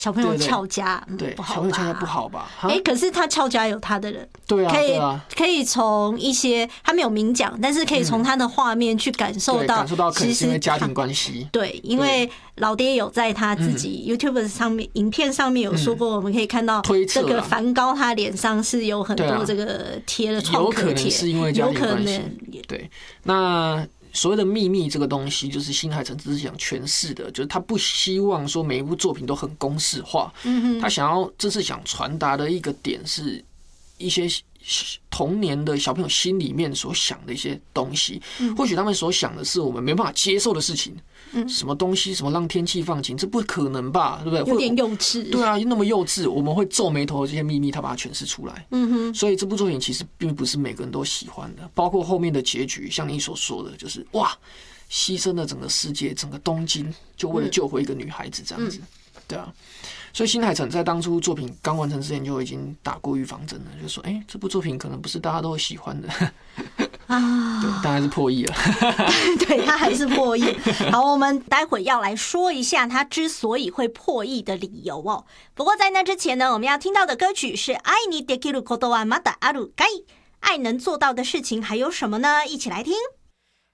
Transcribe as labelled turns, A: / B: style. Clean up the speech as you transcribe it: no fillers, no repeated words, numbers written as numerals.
A: 小朋友翘家，
B: 对，
A: 不好吧，
B: 小朋友翘家不好吧？
A: 可是他翘家有他的人，
B: 对啊，对
A: 啊，可以从一些他没有明讲，但是可以从他的画面去感受到，
B: 可能是因为家庭关系，
A: 对，因为老爹有在他自己 YouTube 上面影片上面有说过，我们可以看到这个梵高他脸上是有很多这个贴的创可贴，
B: 有可能是因为家庭关系，对，那。所谓的秘密这个东西，就是新海诚只是想诠释的，就是他不希望说每一部作品都很公式化，他想要这是想传达的一个点是一些童年的小朋友心里面所想的一些东西，或许他们所想的是我们没办法接受的事情，什么东西，什么让天气放晴，这不可能吧，对不对？
A: 有点幼稚。
B: 对啊，那么幼稚，我们会皱眉头，这些秘密他把它诠释出来。所以这部作品其实并不是每个人都喜欢的，包括后面的结局，像你所说的，就是哇，牺牲了整个世界，整个东京，就为了救回一个女孩子这样子，对啊。所以新海诚在当初作品刚完成之前就已经打过预防针了，就说这部作品可能不是大家都喜欢的啊，对，但还是破亿了
A: 对，他还是破亿。好，我们待会要来说一下他之所以会破亿的理由哦。不过在那之前呢，我们要听到的歌曲是愛にできることはまだあるかい，爱能做到的事情还有什么呢？一起来听。